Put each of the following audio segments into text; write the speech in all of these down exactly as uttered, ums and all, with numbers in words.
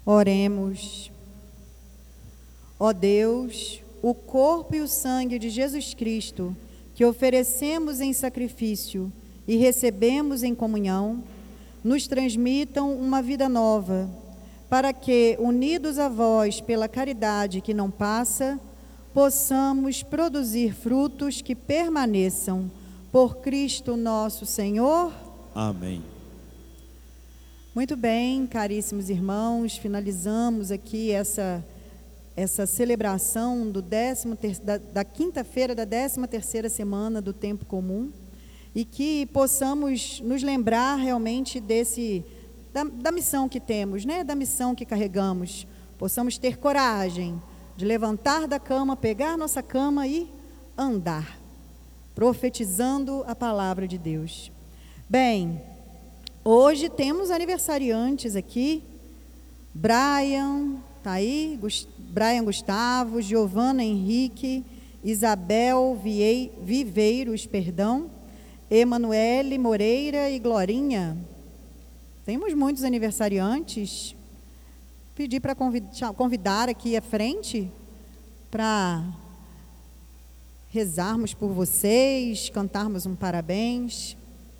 Oremos. Ó Deus, o corpo e o sangue de Jesus Cristo, que oferecemos em sacrifício e recebemos em comunhão, nos transmitam uma vida nova, para que, unidos a vós pela caridade que não passa, possamos produzir frutos que permaneçam. Por Cristo nosso Senhor. Amém. Muito bem, caríssimos irmãos, finalizamos aqui essa, essa celebração do décimo ter, da, da quinta-feira da décima terceira semana do Tempo Comum, e que possamos nos lembrar realmente desse, da, da missão que temos, né? Da missão que carregamos. Possamos ter coragem de levantar da cama, pegar nossa cama e andar, profetizando a palavra de Deus. Bem, hoje temos aniversariantes aqui. Brian, tá aí, Gust, Brian Gustavo, Giovana Henrique, Isabel Viei, Viveiros, perdão, Emanuele Moreira e Glorinha. Temos muitos aniversariantes. Pedi para convidar, convidar aqui à frente para rezarmos por vocês, cantarmos um parabéns.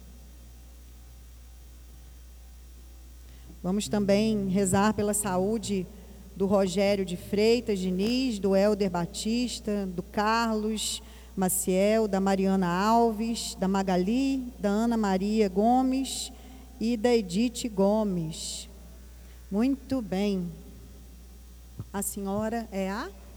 Vamos também rezar pela saúde do Rogério de Freitas Diniz, do Helder Batista, do Carlos Maciel, da Mariana Alves, da Magali, da Ana Maria Gomes e da Edith Gomes. Muito bem. A senhora é a...